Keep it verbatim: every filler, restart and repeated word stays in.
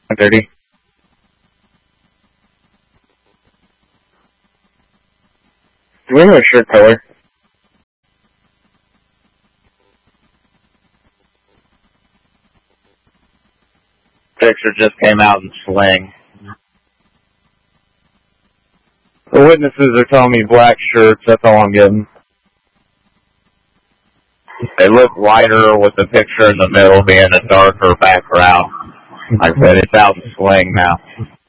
Dirty. Do we know a shirt color? Picture just came out in sling. The witnesses are telling me black shirts, that's all I'm getting. They look lighter with the picture in the middle being a darker background. Like I said, it's out in sling now.